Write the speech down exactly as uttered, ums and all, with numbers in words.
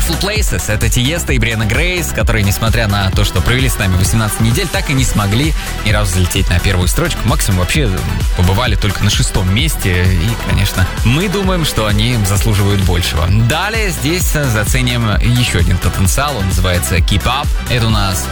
Beautiful Places. Это Тиеста и Брианна Грейс, которые, несмотря на то, что провели с нами восемнадцать недель, так и не смогли ни разу залететь на первую строчку. Максимум вообще побывали только на шестом месте. И, конечно, мы думаем, что они заслуживают большего. Далее здесь заценим еще один потенциал. Он называется Keep Up. Это у нас